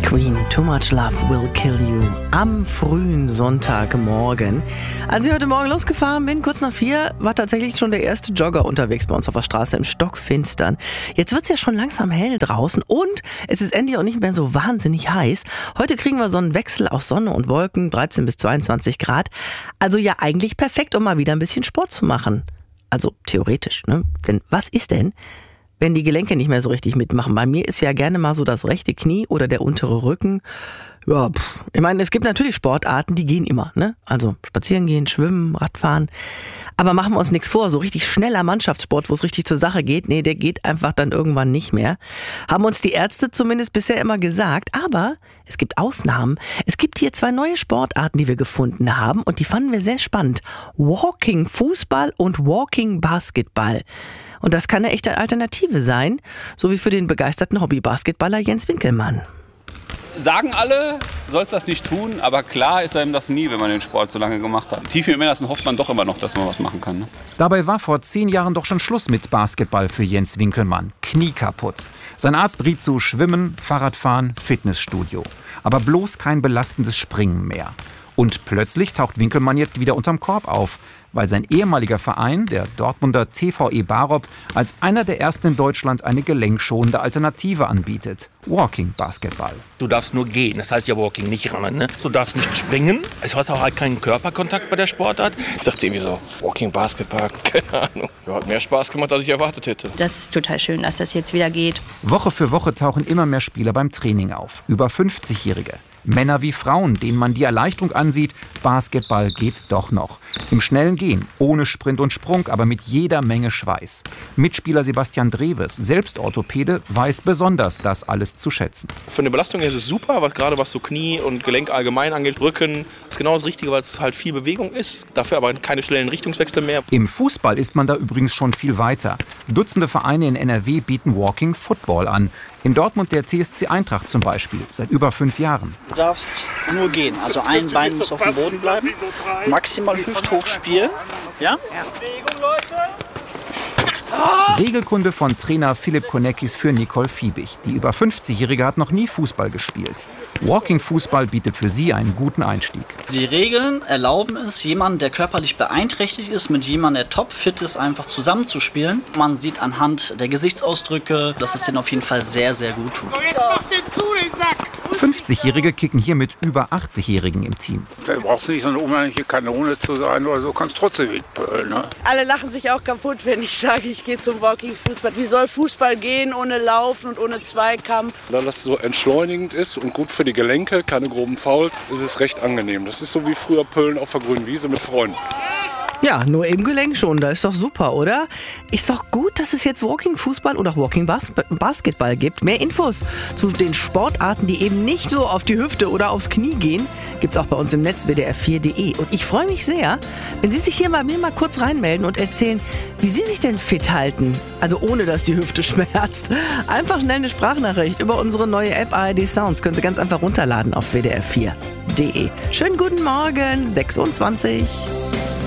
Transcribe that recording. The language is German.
Queen, Too Much Love Will Kill You am frühen Sonntagmorgen. Als ich heute Morgen losgefahren bin, kurz nach 4, war tatsächlich schon der erste Jogger unterwegs bei uns auf der Straße im Stockfinstern. Jetzt wird's ja schon langsam hell draußen und es ist endlich auch nicht mehr so wahnsinnig heiß. Heute kriegen wir so einen Wechsel aus Sonne und Wolken, 13 bis 22 Grad. Also ja eigentlich perfekt, um mal wieder ein bisschen Sport zu machen. Also theoretisch, ne? Denn was ist denn, wenn die Gelenke nicht mehr so richtig mitmachen? Bei mir ist ja gerne mal so das rechte Knie oder der untere Rücken. Ja, ich meine, es gibt natürlich Sportarten, die gehen immer, ne? Also spazieren gehen, schwimmen, Radfahren. Aber machen wir uns nichts vor, so richtig schneller Mannschaftssport, wo es richtig zur Sache geht, nee, der geht einfach dann irgendwann nicht mehr. Haben uns die Ärzte zumindest bisher immer gesagt. Aber es gibt Ausnahmen. Es gibt hier 2 neue Sportarten, die wir gefunden haben und die fanden wir sehr spannend. Walking Fußball und Walking Basketball. Und das kann eine echte Alternative sein, so wie für den begeisterten Hobby-Basketballer Jens Winkelmann. Sagen alle, du sollst das nicht tun, aber klar ist einem das nie, wenn man den Sport so lange gemacht hat. Tief im Innersten hofft man doch immer noch, dass man was machen kann. Ne? Dabei war vor 10 Jahren doch schon Schluss mit Basketball für Jens Winkelmann. Knie kaputt. Sein Arzt riet zu Schwimmen, Fahrradfahren, Fitnessstudio. Aber bloß kein belastendes Springen mehr. Und plötzlich taucht Winkelmann jetzt wieder unterm Korb auf, weil sein ehemaliger Verein, der Dortmunder TVE Barop, als einer der ersten in Deutschland eine gelenkschonende Alternative anbietet. Walking Basketball. Du darfst nur gehen, das heißt ja Walking, nicht rennen. Ne? Du darfst nicht springen. Ich hast auch halt keinen Körperkontakt bei der Sportart. Ich dachte irgendwie so, Walking Basketball, keine Ahnung. Ja, hat mehr Spaß gemacht, als ich erwartet hätte. Das ist total schön, dass das jetzt wieder geht. Woche für Woche tauchen immer mehr Spieler beim Training auf. Über 50-Jährige. Männer wie Frauen, denen man die Erleichterung ansieht, Basketball geht doch noch. Im schnellen Gehen, ohne Sprint und Sprung, aber mit jeder Menge Schweiß. Mitspieler Sebastian Dreves, selbst Orthopäde, weiß besonders das alles zu schätzen. Für eine Belastung ist es super, gerade was so Knie und Gelenk allgemein angeht. Rücken ist genau das Richtige, weil es halt viel Bewegung ist. Dafür aber keine schnellen Richtungswechsel mehr. Im Fußball ist man da übrigens schon viel weiter. Dutzende Vereine in NRW bieten Walking Football an. In Dortmund der TSC Eintracht zum Beispiel, seit über 5 Jahren. Du darfst nur gehen, also ein Bein muss auf dem Boden bleiben, maximal hüfthoch spielen. Ja? Regelkunde von Trainer Philipp Konekis für Nicole Fiebig. Die über 50-Jährige hat noch nie Fußball gespielt. Walking-Fußball bietet für sie einen guten Einstieg. Die Regeln erlauben es, jemanden, der körperlich beeinträchtigt ist, mit jemandem, der topfit ist, einfach zusammenzuspielen. Man sieht anhand der Gesichtsausdrücke, dass es denen auf jeden Fall sehr, sehr gut tut. 50-Jährige kicken hier mit über 80-Jährigen im Team. Da brauchst du nicht so eine unheimliche Kanone zu sein oder so, kannst trotzdem mitpölen. Ne? Alle lachen sich auch kaputt, wenn ich sage, ich gehe zum Walking-Fußball. Wie soll Fußball gehen ohne Laufen und ohne Zweikampf? Da das so entschleunigend ist und gut für die Gelenke, keine groben Fouls, ist es recht angenehm. Das ist so wie früher Pölen auf der grünen Wiese mit Freunden. Ja, nur eben gelenkschonender, ist doch super, oder? Ist doch gut, dass es jetzt Walking-Fußball oder auch Walking-Basketball gibt. Mehr Infos zu den Sportarten, die eben nicht so auf die Hüfte oder aufs Knie gehen, gibt's auch bei uns im Netz wdr4.de. Und ich freue mich sehr, wenn Sie sich hier bei mir mal kurz reinmelden und erzählen, wie Sie sich denn fit halten. Also ohne, dass die Hüfte schmerzt. Einfach schnell eine Sprachnachricht über unsere neue App ARD Sounds. Können Sie ganz einfach runterladen auf wdr4.de. Schönen guten Morgen, 6:20.